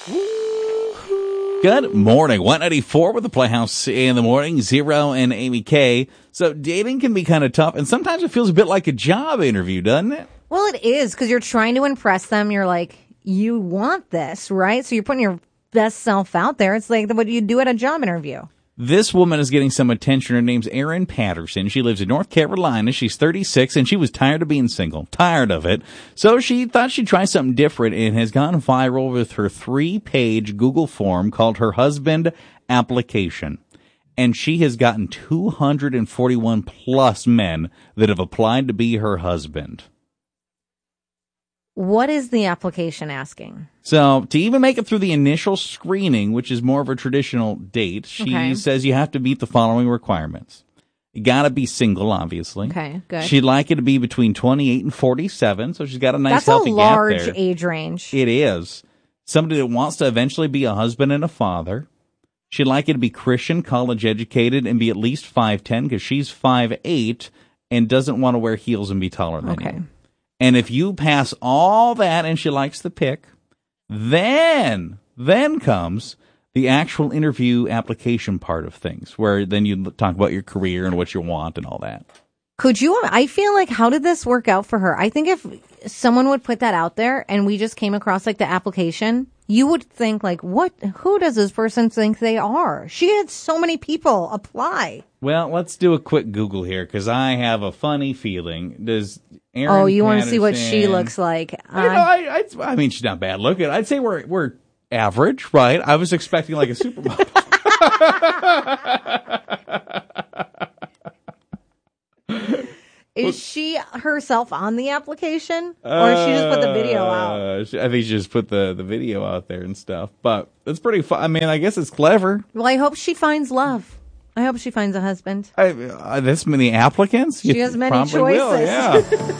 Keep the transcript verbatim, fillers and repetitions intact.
Good morning. one ninety-four with the Playhouse in the morning. Zero and Amy K. So dating can be kind of tough, and sometimes it feels a bit like a job interview, doesn't it? Well, it is, because you're trying to impress them. You're like, you want this, right? So you're putting your best self out there. It's like what you do at a job interview. This woman is getting some attention. Her name's Erin Patterson. She lives in North Carolina. She's thirty-six, and she was tired of being single. Tired of it. So she thought she'd try something different and has gone viral with her three-page Google form called Her Husband Application. And she has gotten two hundred forty-one plus men that have applied to be her husband. What is the application asking? So to even make it through the initial screening, which is more of a traditional date, she Okay. says you have to meet the following requirements. You got to be single, obviously. Okay, good. She'd like it to be between twenty-eight and forty-seven, so she's got a nice That's a healthy large gap there. age range. It is. Somebody that wants to eventually be a husband and a father. She'd like it to be Christian, college educated, and be at least five ten, because she's five eight and doesn't want to wear heels and be taller than Okay. you. And if you pass all that and she likes the pick, then, then comes the actual interview application part of things, where then you talk about your career and what you want and all that. Could you, I feel like, how did this work out for her? I think if someone would put that out there and we just came across like the application, you would think like, what, who does this person think they are? She had so many people apply. Well, let's do a quick Google here, because I have a funny feeling. Does Erin Oh, you want to see what she Patterson- looks like? I, know, I, I, I mean, she's not bad looking. I'd say we're we're average, right? I was expecting like a supermodel. Is she herself on the application, or she just put the video out? Uh, I think she just put the, the video out there and stuff. But it's pretty fun. I mean, I guess it's clever. Well, I hope she finds love. I hope she finds a husband. I, uh, this many applicants? She You has many probably will, choices. yeah.